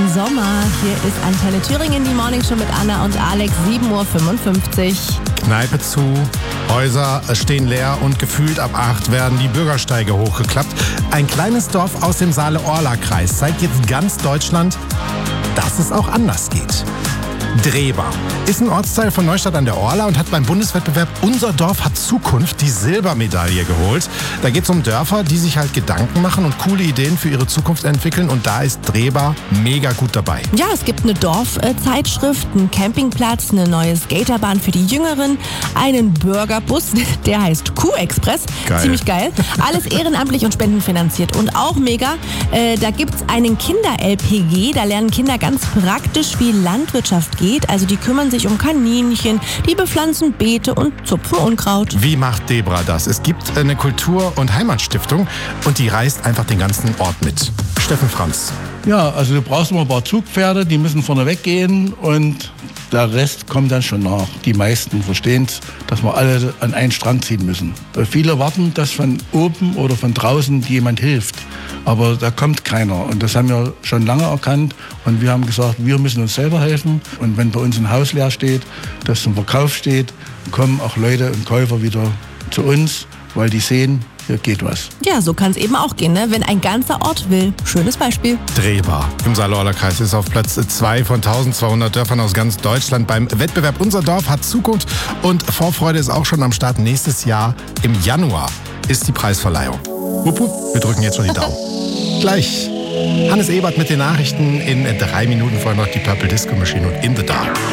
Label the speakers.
Speaker 1: Sommer. Hier ist Antenne Thüringen, die Morning Show mit Anna und Alex, 7.55 Uhr.
Speaker 2: Kneipe zu, Häuser stehen leer und gefühlt ab 8 werden die Bürgersteige hochgeklappt. Ein kleines Dorf aus dem Saale-Orla-Kreis zeigt jetzt ganz Deutschland, dass es auch anders geht. Drehba ist ein Ortsteil von Neustadt an der Orla und hat beim Bundeswettbewerb Unser Dorf hat Zukunft die Silbermedaille geholt. Da geht es um Dörfer, die sich halt Gedanken machen und coole Ideen für ihre Zukunft entwickeln, und da ist Drehba mega gut dabei.
Speaker 1: Ja, es gibt eine Dorfzeitschrift, einen Campingplatz, eine neue Skaterbahn für die Jüngeren, einen Burgerbus, der heißt Kuh-Express.
Speaker 2: Geil.
Speaker 1: Ziemlich geil. Alles ehrenamtlich und spendenfinanziert. Und auch mega, da gibt es einen Kinder-LPG, da lernen Kinder ganz praktisch, wie Landwirtschaft geht. Also die kümmern sich um Kaninchen, die bepflanzen Beete und zupfen Unkraut.
Speaker 2: Wie macht Debra das? Es gibt eine Kultur- und Heimatstiftung und die reißt einfach den ganzen Ort mit. Steffen Franz.
Speaker 3: Ja, also du brauchst immer ein paar Zugpferde, die müssen vorne weggehen und der Rest kommt dann schon nach. Die meisten verstehen es, dass wir alle an einen Strang ziehen müssen. Viele warten, dass von oben oder von draußen jemand hilft. Aber da kommt keiner. Und das haben wir schon lange erkannt. Und wir haben gesagt, wir müssen uns selber helfen. Und wenn bei uns ein Haus leer steht, das zum Verkauf steht, kommen auch Leute und Käufer wieder zu uns, weil die sehen, hier geht was.
Speaker 1: Ja, so kann es eben auch gehen, ne? Wenn ein ganzer Ort will. Schönes Beispiel.
Speaker 2: Drehba im Saale-Orla-Kreis ist auf Platz 2 von 1200 Dörfern aus ganz Deutschland beim Wettbewerb Unser Dorf hat Zukunft. Und Vorfreude ist auch schon am Start. Nächstes Jahr im Januar ist die Preisverleihung. Wupp, wupp, wir drücken jetzt schon die Daumen. Gleich Hannes Ebert mit den Nachrichten. In 3 Minuten vorher noch die Purple Disco Machine und In the Dark.